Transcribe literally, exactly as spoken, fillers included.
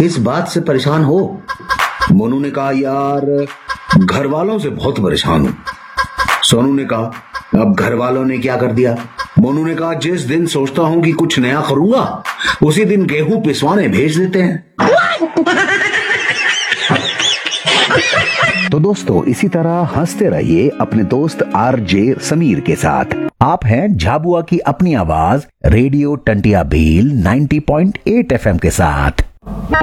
किस बात से परेशान हो? मोनू ने कहा, यार घर वालों से बहुत परेशान हूं। सोनू ने कहा, अब घर वालों ने क्या कर दिया? मोनू ने कहा, जिस दिन सोचता हूं कि कुछ नया करूंगा उसी दिन गेहूं पिसवाने भेज देते हैं। तो दोस्तों, इसी तरह हंसते रहिए अपने दोस्त आरजे समीर के साथ। आप हैं झाबुआ की अपनी आवाज रेडियो टंटिया भील नब्बे पॉइंट आठ एफएम के साथ।